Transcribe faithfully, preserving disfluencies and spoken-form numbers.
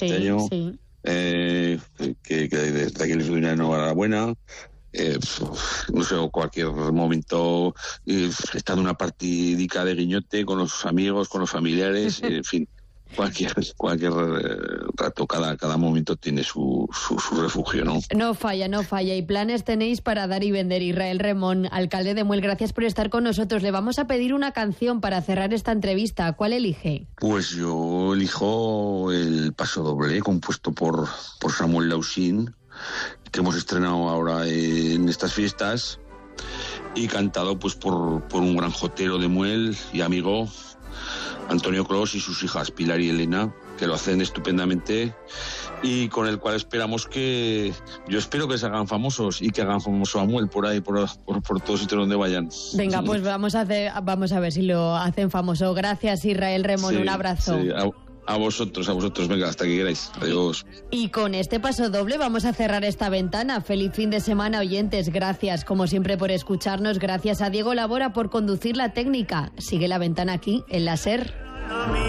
este año. Sí. Eh, que, que desde aquí les doy una enhorabuena. Eh, no sé, cualquier momento, eh, estando una partidica de guiñote con los amigos, con los familiares, eh, en fin. Cualquier cualquier rato, cada cada momento tiene su, su, su refugio, ¿no? No falla, no falla. Y planes tenéis para dar y vender. Israel Remón, alcalde de Muel, gracias por estar con nosotros. Le vamos a pedir una canción para cerrar esta entrevista. ¿Cuál elige? Pues yo elijo el Paso Doble, compuesto por, por Samuel Lausín, que hemos estrenado ahora en estas fiestas, y cantado pues por, por un gran jotero de Muel y amigo, Antonio Clos, y sus hijas Pilar y Elena, que lo hacen estupendamente y con el cual esperamos que, yo espero que se hagan famosos y que hagan famoso a Muel por ahí, por, por, por todos sitios donde vayan. Venga, pues vamos a hacer, vamos a ver si lo hacen famoso. Gracias, Israel Remón, sí, un abrazo. Sí, a, a vosotros, a vosotros, venga, hasta que queráis. Adiós. Y con este paso doble vamos a cerrar esta ventana. Feliz fin de semana, oyentes. Gracias, como siempre, por escucharnos. Gracias a Diego Labora por conducir la técnica. Sigue la ventana aquí, en la SER.